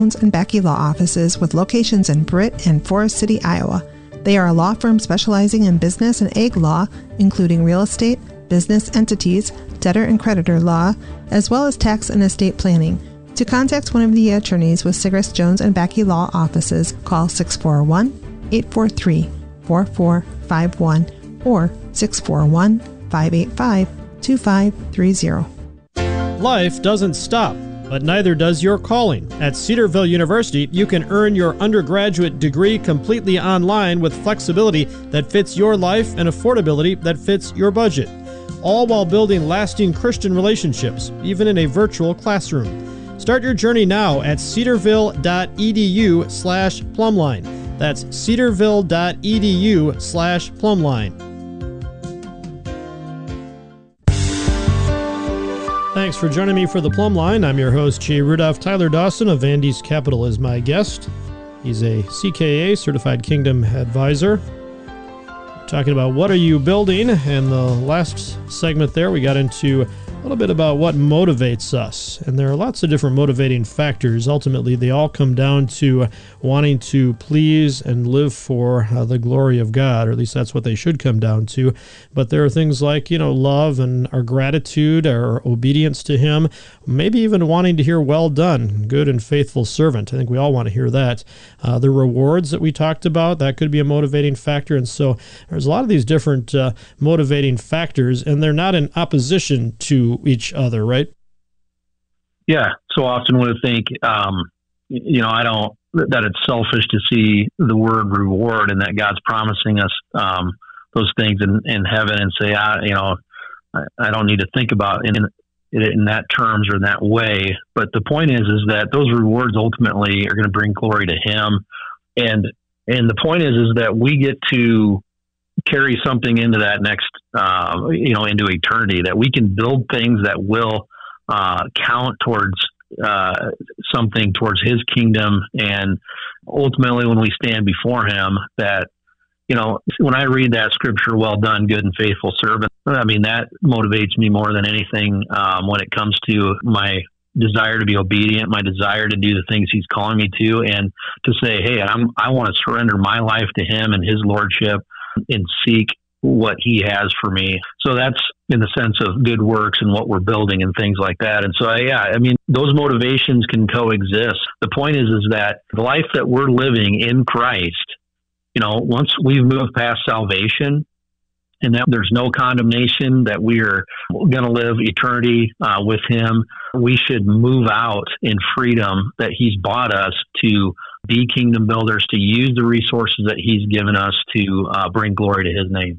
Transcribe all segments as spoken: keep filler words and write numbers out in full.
Jones and Becky Law Offices with locations in Britt and Forest City, Iowa. They are a law firm specializing in business and ag law, including real estate, business entities, debtor and creditor law, as well as tax and estate planning. To contact one of the attorneys with Sigrist Jones and Becky Law Offices, call six four one, eight four three, four four five one or six four one, five eight five, two five three zero. Life doesn't stop, but neither does your calling. At Cedarville University, you can earn your undergraduate degree completely online with flexibility that fits your life and affordability that fits your budget, all while building lasting Christian relationships, even in a virtual classroom. Start your journey now at cedarville.edu slash plumline. That's cedarville.edu slash plumline. Thanks for joining me for the Plumb Line. I'm your host, Jay Rudolph. Tyler Dawson of Andes Capital is my guest. He's a C K A, Certified Kingdom Advisor. We're talking about what are you building, and the last segment there we got into a little bit about what motivates us. And there are lots of different motivating factors. Ultimately, they all come down to wanting to please and live for uh, the glory of God, or at least that's what they should come down to. But there are things like, you know, love and our gratitude, our obedience to Him, maybe even wanting to hear, well done, good and faithful servant. I think we all want to hear that. Uh, the rewards that we talked about, that could be a motivating factor. And so there's a lot of these different uh, motivating factors, and they're not in opposition to each other, right? Yeah. So often we think, um, you know, I don't, that it's selfish to see the word reward and that God's promising us um, those things in, in heaven and say, I, you know, I, I don't need to think about it in, in that terms or in that way. But the point is, is that those rewards ultimately are going to bring glory to Him. And, and the point is, is that we get to carry something into that next, uh, you know, into eternity, that we can build things that will uh, count towards uh, something towards His kingdom. And ultimately, when we stand before Him, that, you know, when I read that scripture, well done, good and faithful servant, I mean, that motivates me more than anything um, when it comes to my desire to be obedient, my desire to do the things He's calling me to, and to say, hey, I'm, I want to surrender my life to Him and His lordship and seek what He has for me. So that's in the sense of good works and what we're building and things like that. And so, yeah, I mean, those motivations can coexist. The point is, is that the life that we're living in Christ, you know, once we've moved past salvation and that there's no condemnation, that we are going to live eternity uh, with Him, we should move out in freedom that He's bought us to be kingdom builders, to use the resources that He's given us to uh, bring glory to His name.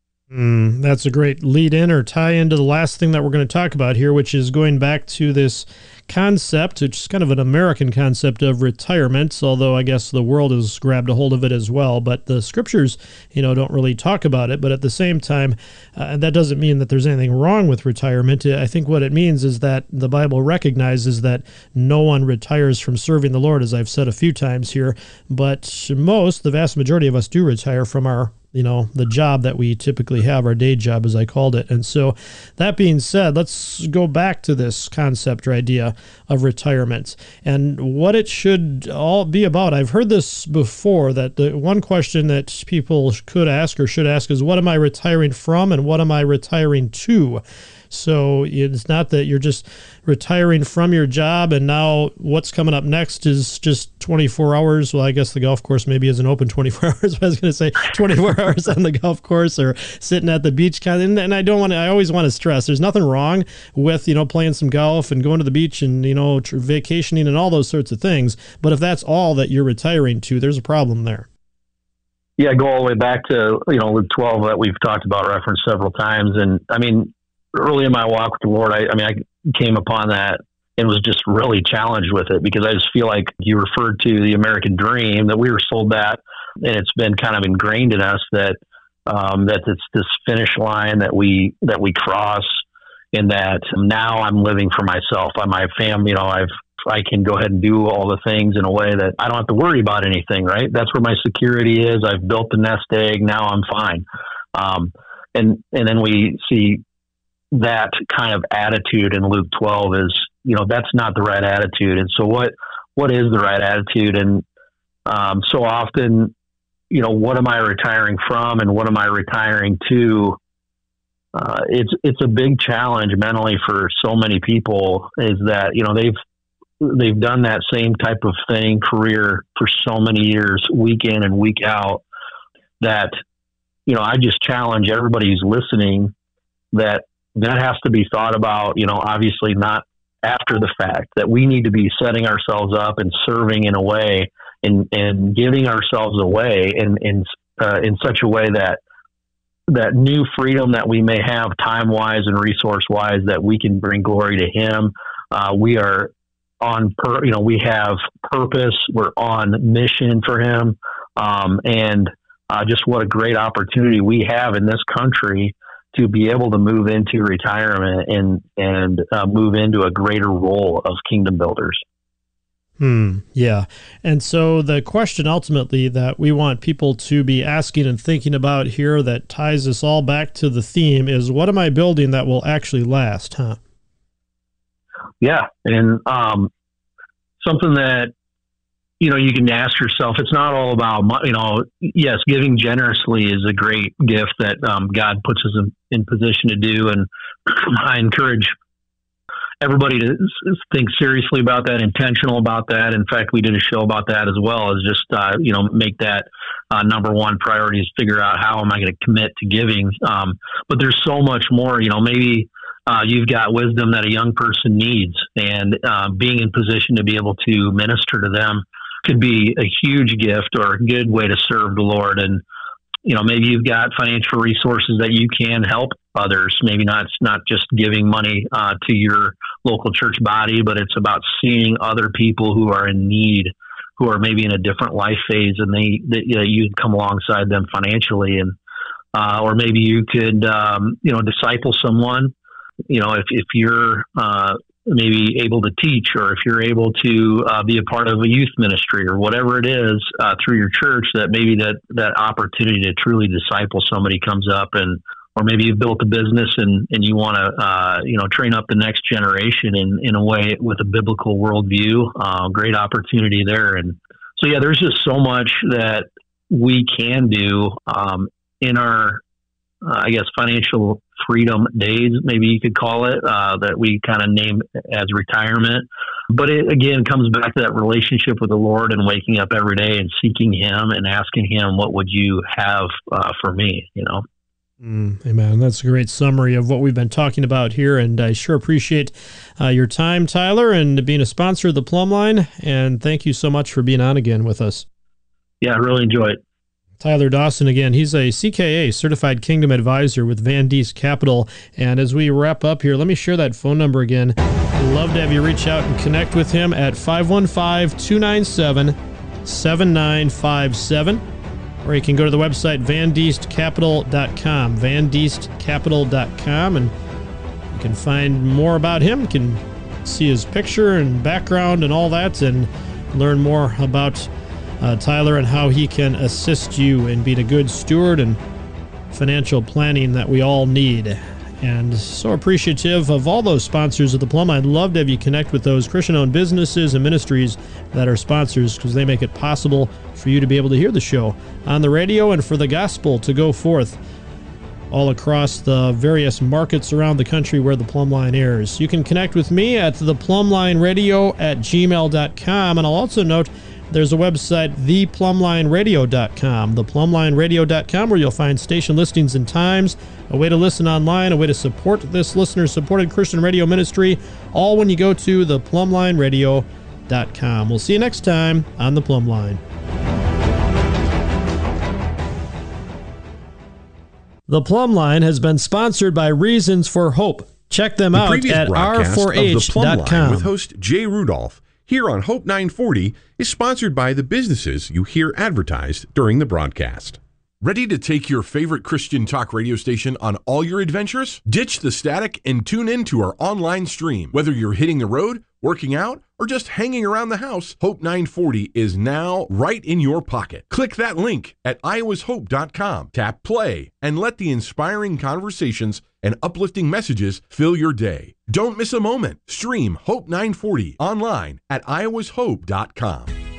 Mm, that's a great lead in or tie into the last thing that we're going to talk about here, which is going back to this concept, which is kind of an American concept of retirement, although I guess the world has grabbed a hold of it as well. But the scriptures, you know, don't really talk about it. But at the same time, uh, that doesn't mean that there's anything wrong with retirement. I think what it means is that the Bible recognizes that no one retires from serving the Lord, as I've said a few times here. But most, the vast majority of us do retire from our you know, the job that we typically have, our day job, as I called it. And so that being said, let's go back to this concept or idea of retirement and what it should all be about. I've heard this before, that the one question that people could ask or should ask is, what am I retiring from and what am I retiring to? So it's not that you're just retiring from your job and now what's coming up next is just twenty-four hours. Well, I guess the golf course maybe isn't open twenty-four hours, but I was going to say twenty-four hours on the golf course or sitting at the beach. And, and I don't want to, I always want to stress, there's nothing wrong with, you know, playing some golf and going to the beach and, you know, tr- vacationing and all those sorts of things. But if that's all that you're retiring to, there's a problem there. Yeah, go all the way back to, you know, Luke twelve that we've talked about, referenced several times. And I mean, early in my walk with the Lord, I, I mean, I came upon that and was just really challenged with it, because I just feel like you referred to the American dream, that we were sold that, and it's been kind of ingrained in us that um, that it's this finish line that we that we cross, and that now I'm living for myself. I'm my family. You know, I've I can go ahead and do all the things in a way that I don't have to worry about anything. Right? That's where my security is. I've built the nest egg. Now I'm fine. Um, and and then we see that kind of attitude in Luke twelve is, you know, that's not the right attitude. And so what, what is the right attitude? And um, so often, you know, what am I retiring from and what am I retiring to? Uh, it's it's a big challenge mentally for so many people, is that, you know, they've they've done that same type of thing, career, for so many years, week in and week out, that, you know, I just challenge everybody who's listening that that has to be thought about, you know, obviously not after the fact, that we need to be setting ourselves up and serving in a way and, and giving ourselves away in, in, uh, in such a way that that new freedom that we may have time wise and resource wise, that we can bring glory to Him. Uh, we are on, per, you know, we have purpose. We're on mission for Him. Um, and uh, just what a great opportunity we have in this country to be able to move into retirement and, and uh, move into a greater role of kingdom builders. Hmm. Yeah. And so the question ultimately that we want people to be asking and thinking about here, that ties us all back to the theme, is, what am I building that will actually last? Huh? Yeah. And um, something that, you know, you can ask yourself, it's not all about, you know, yes, giving generously is a great gift that um, God puts us in, in position to do. And I encourage everybody to think seriously about that, intentional about that. In fact, we did a show about that as well, as just, uh, you know, make that uh, number one priority, is figure out how am I going to commit to giving. Um, but there's so much more, you know, maybe uh, you've got wisdom that a young person needs, and uh, being in position to be able to minister to them could be a huge gift or a good way to serve the Lord. And, you know, maybe you've got financial resources that you can help others. Maybe not, it's not just giving money uh, to your local church body, but it's about seeing other people who are in need, who are maybe in a different life phase, and they, that, you know, you can come alongside them financially. And, uh, or maybe you could, um, you know, disciple someone, you know, if, if you're, uh, maybe able to teach, or if you're able to uh, be a part of a youth ministry, or whatever it is uh, through your church, that maybe that, that opportunity to truly disciple somebody comes up. And, or maybe you've built a business and, and you want to, uh, you know, train up the next generation in, in a way with a biblical worldview. Uh, great opportunity there. And so, yeah, there's just so much that we can do um, in our, uh, I guess, financial freedom days, maybe you could call it, uh, that we kind of name as retirement. But it, again, comes back to that relationship with the Lord and waking up every day and seeking Him and asking Him, what would you have uh, for me, you know? Mm, amen. That's a great summary of what we've been talking about here, and I sure appreciate uh, your time, Tyler, and being a sponsor of the Plumb Line, and thank you so much for being on again with us. Yeah, I really enjoy it. Tyler Dawson, again, he's a C K A, Certified Kingdom Advisor with Van Diest Capital. And as we wrap up here, let me share that phone number again. I'd love to have you reach out and connect with him at five one five, two nine seven, seven nine five seven. Or you can go to the website van diest capital dot com, van diest capital dot com, and you can find more about him. You can see his picture and background and all that, and learn more about Uh, Tyler and how he can assist you in being a good steward and financial planning that we all need. And so appreciative of all those sponsors of the Plumb. I'd love to have you connect with those Christian-owned businesses and ministries that are sponsors, because they make it possible for you to be able to hear the show on the radio and for the gospel to go forth all across the various markets around the country where the Plumb Line airs. You can connect with me at the plumb line radio at gmail dot com, and I'll also note there's a website, the plumb line radio dot com, the plumb line radio dot com, where you'll find station listings and times, a way to listen online, a way to support this listener-supported Christian radio ministry, all when you go to the plumb line radio dot com. We'll see you next time on The Plumb Line. The Plumb Line has been sponsored by Reasons for Hope. Check them the out at r four h dot com. With host Jay Rudolph here on Hope nine forty is sponsored by the businesses you hear advertised during the broadcast. Ready to take your favorite Christian talk radio station on all your adventures? Ditch the static and tune in to our online stream. Whether you're hitting the road, working out, or just hanging around the house, Hope nine forty is now right in your pocket. Click that link at iowas hope dot com, tap play, and let the inspiring conversations and uplifting messages fill your day. Don't miss a moment. Stream Hope nine forty online at iowas hope dot com.